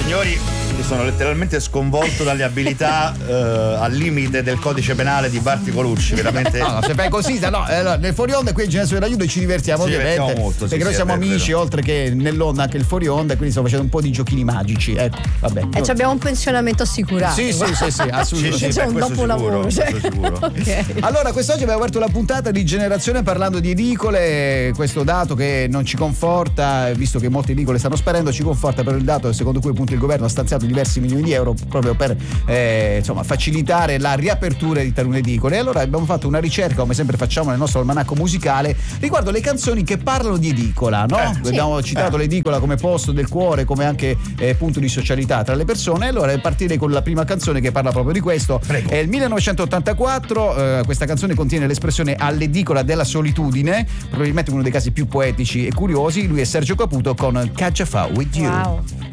Signori, io sono letteralmente sconvolto dalle abilità al limite del codice penale di Barti Colucci, veramente. No, se fai così, nel fuori onda qui in Generazione Raiuto ci divertiamo ovviamente, molto, perché noi siamo amici, oltre che nell'onda anche il fuori onda, quindi stiamo facendo un po' di giochini magici, ecco, vabbè. E abbiamo un pensionamento assicurato. Sì, assolutamente. C'è un dopolavoro. Okay. Allora, quest'oggi abbiamo aperto la puntata di Generazione parlando di edicole. Questo dato che non ci conforta, visto che molte edicole stanno sparendo, ci conforta per il dato secondo cui appunto il governo ha stanziato diversi milioni di euro proprio per facilitare la riapertura di talune edicole. E allora abbiamo fatto una ricerca, come sempre facciamo nel nostro almanacco musicale, riguardo le canzoni che parlano di edicola, no? Abbiamo citato l'edicola come posto del cuore, come anche punto di socialità tra le persone. Allora partirei con la prima canzone che parla proprio di questo. Prego. È il 1984, questa canzone contiene l'espressione all'edicola della solitudine, probabilmente uno dei casi più poetici e curiosi. Lui è Sergio Caputo con Catch a Fa With You. Wow.